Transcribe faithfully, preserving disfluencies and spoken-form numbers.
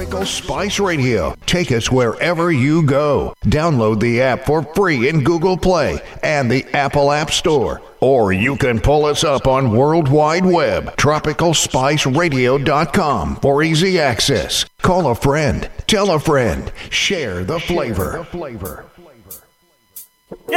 Tropical Spice Radio. Take us wherever you go. Download the app for free in Google Play and the Apple App Store. Or you can pull us up on World Wide Web, tropical spice radio dot com for easy access. Call a friend, tell a friend, share the flavor. Yeah.